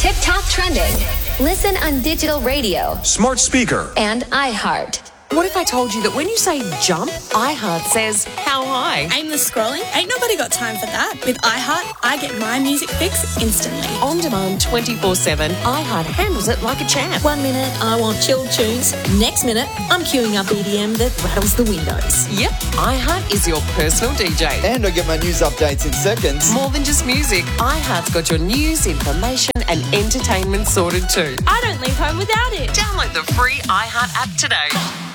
TikTok trending. Listen on digital radio, smart speaker, and iHeart. What if I told you that when you say jump, iHeart says how high? Aimless scrolling? Ain't nobody got time for that. With iHeart, I get my music fix instantly. On demand 24/7, iHeart handles it like a champ. 1 minute, I want chill tunes. Next minute, I'm queuing up EDM that rattles the windows. Yep, iHeart is your personal DJ. And I get my news updates in seconds. More than just music, iHeart's got your news, information, and entertainment sorted too. I don't leave home without it. Download the free iHeart app today.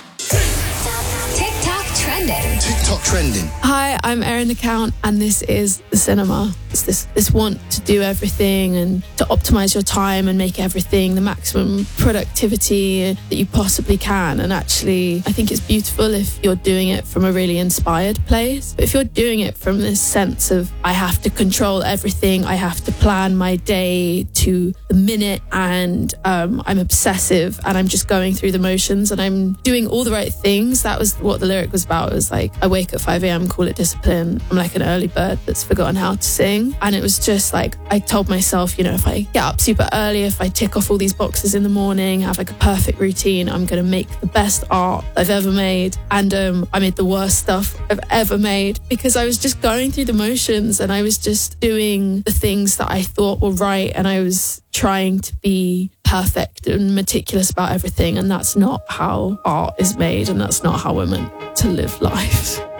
TikTok trending. TikTok trending. Hi, I'm Erin the Count, and this is The Cinema. It's this want to do everything and to optimize your time and make everything the maximum productivity that you possibly can. And actually, I think it's beautiful if you're doing it from a really inspired place. But if you're doing it from this sense of, I have to control everything, I have to plan my day to the minute, and I'm obsessive and I'm just going through the motions and I'm doing all the right things. That was what the lyric was about. It was like, I wake at 5 a.m, call it discipline. I'm like an early bird that's forgotten how to sing. And it was just like, I told myself, you know, if I get up super early, if I tick off all these boxes in the morning, have like a perfect routine, I'm going to make the best art I've ever made. And I made the worst stuff I've ever made because I was just going through the motions and I was just doing the things that I thought were right. And I was trying to be perfect and meticulous about everything. And that's not how art is made. And that's not how we're meant to live life.